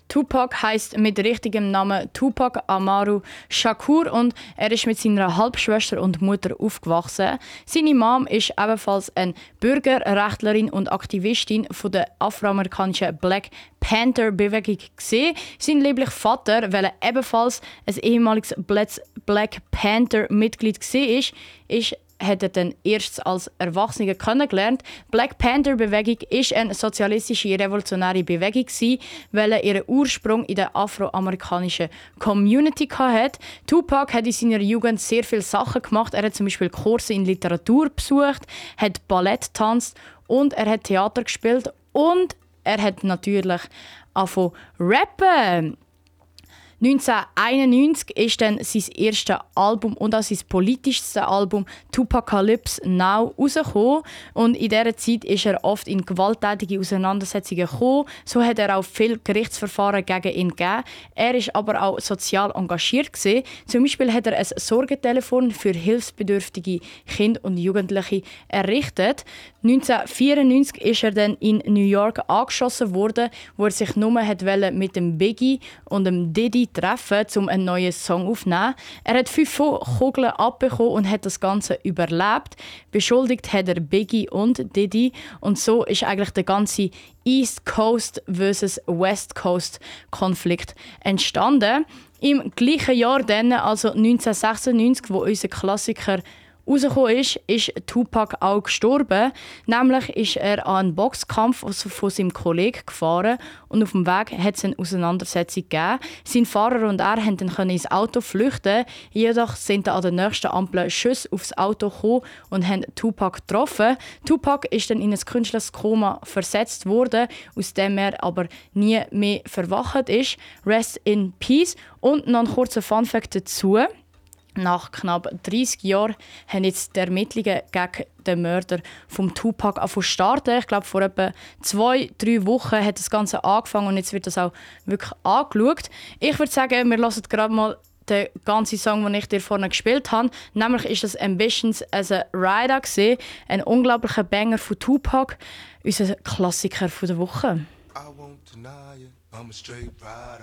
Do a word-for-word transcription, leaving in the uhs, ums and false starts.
Tupac heisst mit richtigem Namen Tupac Amaru Shakur und er ist mit seiner Halbschwester und Mutter aufgewachsen. Seine Mom ist ebenfalls eine Bürgerrechtlerin und Aktivistin von der afroamerikanischen Black Panther-Bewegung gesehen. Sein lieblicher Vater, welcher ebenfalls ein ehemaliges Black Panther-Mitglied war, ist, ist hat er dann erst als Erwachsener kennengelernt. Black Panther-Bewegung ist eine sozialistische revolutionäre Bewegung, welche ihren Ursprung in der afroamerikanischen Community hatte. Tupac hat in seiner Jugend sehr viele Sachen gemacht. Er hat zum Beispiel Kurse in Literatur besucht, hat Ballett getanzt und er hat Theater gespielt und er hat natürlich angefangen zu rappen. neunzehnhunderteinundneunzig ist dann sein erstes Album und auch sein politischstes Album «Tupacalypse Now» rausgekommen. Und in dieser Zeit ist er oft in gewalttätige Auseinandersetzungen gekommen. So hat er auch viele Gerichtsverfahren gegen ihn gegeben. Er war aber auch sozial engagiert gewesen. Zum Beispiel hat er ein Sorgentelefon für hilfsbedürftige Kinder und Jugendliche errichtet. neunzehnhundertvierundneunzig ist er dann in New York angeschossen worden, wo er sich nur mit dem Biggie und dem Diddy treffen, um einen neuen Song aufzunehmen. Er hat fünf Kugeln abbekommen und hat das Ganze überlebt. Beschuldigt hat er Biggie und Diddy. Und so ist eigentlich der ganze East Coast versus West Coast Konflikt entstanden. Im gleichen Jahr, dann, also neunzehnhundertsechsundneunzig, wo unser Klassiker rausgekommen ist, ist Tupac auch gestorben. Nämlich ist er an einen Boxkampf von seinem Kollegen gefahren und auf dem Weg hat es eine Auseinandersetzung gegeben. Sein Fahrer und er konnten dann ins Auto flüchten. Jedoch sind an der nächsten Ampel Schüsse aufs Auto gekommen und haben Tupac getroffen. Tupac ist dann in ein künstliches Koma versetzt worden, aus dem er aber nie mehr verwacht ist. Rest in Peace. Und noch ein kurzer Funfact dazu. Nach knapp dreissig Jahren haben jetzt die Ermittlungen gegen den Mörder von Tupac angefangen zu starten. Ich glaube, vor etwa zwei, drei Wochen hat das Ganze angefangen und jetzt wird das auch wirklich angeschaut. Ich würde sagen, wir hören gerade mal den ganzen Song, den ich dir vorne gespielt habe. Nämlich ist das «Ambitions as a Rider», ein unglaublicher Banger von Tupac, unser Klassiker der Woche. I won't deny it, I'm a straight rider.